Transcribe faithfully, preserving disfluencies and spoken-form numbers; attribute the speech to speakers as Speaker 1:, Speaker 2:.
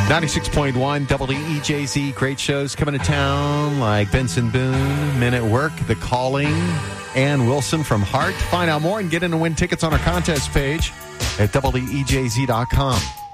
Speaker 1: ninety-six point one W E J Z. Great shows coming to town like Benson Boone, Men at Work, The Calling, Ann Wilson from Heart. Find out more and get in to win tickets on our contest page at W E J Z dot com.